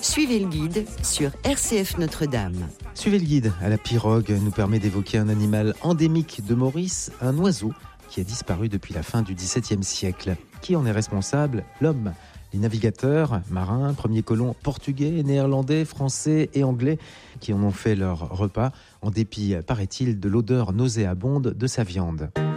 Suivez le guide sur RCF Notre-Dame. Suivez le guide à la pirogue nous permet d'évoquer un animal endémique de Maurice, un oiseau qui a disparu depuis la fin du XVIIe siècle. Qui en est responsable ? L'homme. Les navigateurs, marins, premiers colons portugais, néerlandais, français et anglais qui en ont fait leur repas, en dépit, paraît-il, de l'odeur nauséabonde de sa viande.